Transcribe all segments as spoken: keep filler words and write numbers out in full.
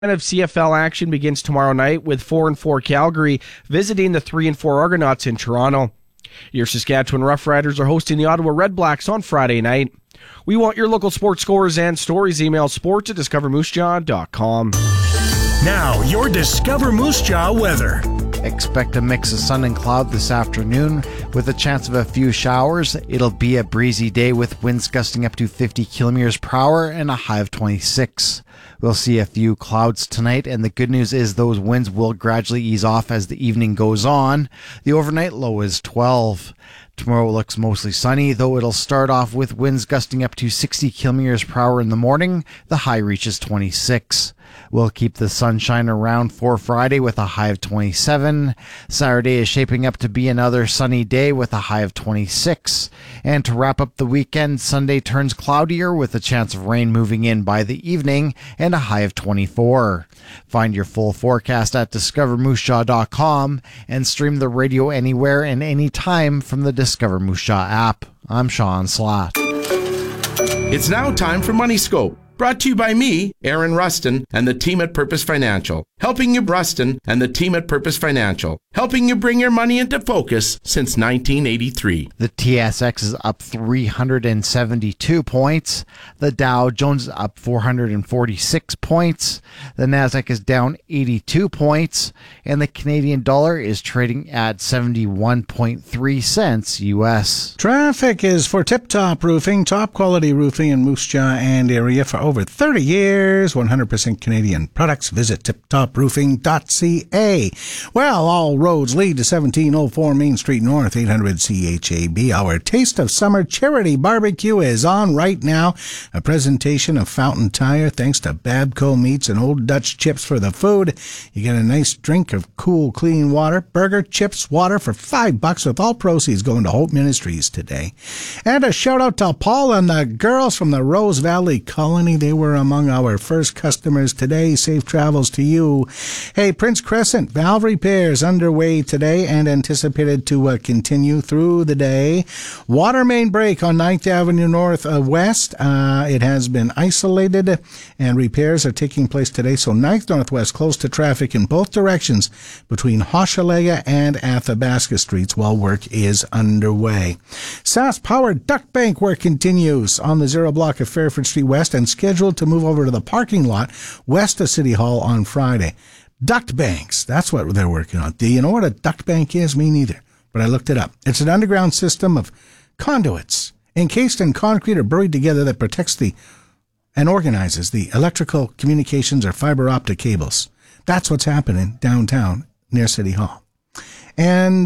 Of C F L action begins tomorrow night with four and four Calgary visiting the three and four Argonauts in Toronto. Your Saskatchewan Roughriders are hosting the Ottawa Redblacks on Friday night. We want your local sports scores and stories. Email sports at discover moose jaw dot com. Now, your Discover Moose Jaw weather. Expect a mix of sun and cloud this afternoon with a chance of a few showers. It'll be a breezy day with winds gusting up to fifty kilometers per hour and a high of twenty-six. We'll see a few clouds tonight, and the good news is those winds will gradually ease off as the evening goes on. The overnight low is twelve. Tomorrow looks mostly sunny, though it'll start off with winds gusting up to sixty kilometers per hour in the morning. The high reaches twenty-six. We'll keep the sunshine around for Friday with a high of twenty-seven. Saturday is shaping up to be another sunny day with a high of twenty-six. And to wrap up the weekend, Sunday turns cloudier with a chance of rain moving in by the evening and a high of twenty-four. Find your full forecast at discover moose jaw dot com and stream the radio anywhere and anytime from the Discover Moose Jaw app. I'm Sean Slatt. It's now time for Money Scope. Brought to you by me, Aaron Rustin, and the team at Purpose Financial. Helping you, Rustin, and the team at Purpose Financial. Helping you bring your money into focus since nineteen eighty-three. The T S X is up three hundred seventy-two points. The Dow Jones is up four hundred forty-six points. The Nasdaq is down eighty-two points. And the Canadian dollar is trading at seventy-one point three cents U S. Traffic is for Tip Top Roofing, top quality roofing in Moose Jaw and area for over thirty years. one hundred percent Canadian products. Visit tip top roofing dot c a. Well, all roads lead to seventeen oh four Main Street North, eight hundred C H A B. Our Taste of Summer Charity Barbecue is on right now. A presentation of Fountain Tire, thanks to Babco Meats and Old Dutch Chips for the food. You get a nice drink of cool, clean water, burger, chips, water for five bucks with all proceeds going to Hope Ministries today. And a shout out to Paul and the girls from the Rose Valley Colony. They were among our first customers today. Safe travels to you. Hey, Prince Crescent, valve repairs underway today and anticipated to uh, continue through the day. Water main break on ninth Avenue North uh, West. Uh, it has been isolated and repairs are taking place today. So ninth Northwest close to traffic in both directions between Hochelaga and Athabasca Streets while work is underway. S A S Power Duct Bank work continues on the zero block of Fairford Street West and scheduled to move over to the parking lot west of City Hall on Friday. Duct banks, that's what they're working on. Do you know what a duct bank is? Me neither, but I looked it up. It's an underground system of conduits encased in concrete or buried together that protects the and organizes the electrical communications or fiber optic cables. That's what's happening downtown near City Hall. And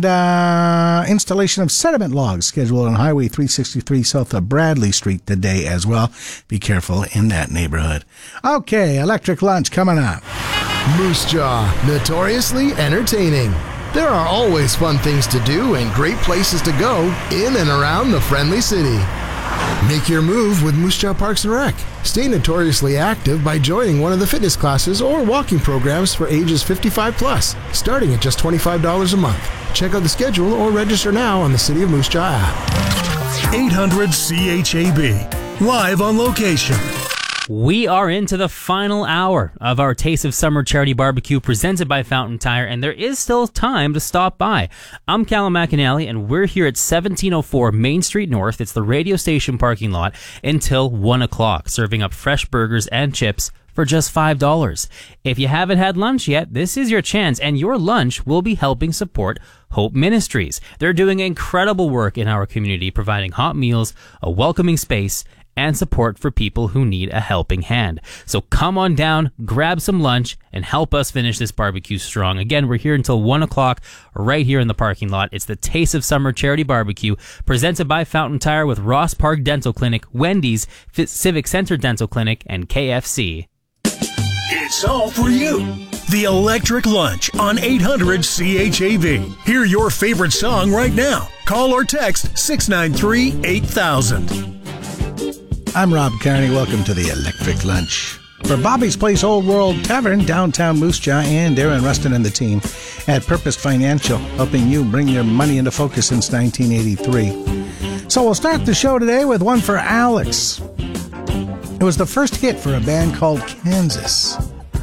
uh, installation of sediment logs scheduled on Highway three sixty-three south of Bradley Street today as well. Be careful in that neighborhood. Okay, electric lunch coming up. Moose Jaw, notoriously entertaining. There are always fun things to do and great places to go in and around the friendly city. Make your move with Moose Jaw Parks and Rec. Stay notoriously active by joining one of the fitness classes or walking programs for ages fifty-five plus, starting at just twenty-five dollars a month. Check out the schedule or register now on the City of Moose Jaw app. eight hundred C H A B, live on location. We are into the final hour of our Taste of Summer Charity Barbecue presented by Fountain Tire, and there is still time to stop by. I'm Callum McAnally, and we're here at seventeen oh four Main Street North. It's the radio station parking lot until one o'clock, serving up fresh burgers and chips for just five dollars. If you haven't had lunch yet, this is your chance, and your lunch will be helping support Hope Ministries. They're doing incredible work in our community, providing hot meals, a welcoming space, and support for people who need a helping hand. So come on down, grab some lunch, and help us finish this barbecue strong. Again, we're here until one o'clock right here in the parking lot. It's the Taste of Summer Charity Barbecue presented by Fountain Tire with Ross Park Dental Clinic, Wendy's, F- Civic Center Dental Clinic, and K F C. It's all for you. The Electric Lunch on eight hundred C H A V. Hear your favorite song right now. Call or text six nine three, eight thousand. I'm Rob Carney. Welcome to the Electric Lunch. For Bobby's Place Old World Tavern, downtown Moose Jaw, and Darren Rustin and the team at Purpose Financial, helping you bring your money into focus since nineteen eighty-three. So we'll start the show today with one for Alex. It was the first hit for a band called Kansas.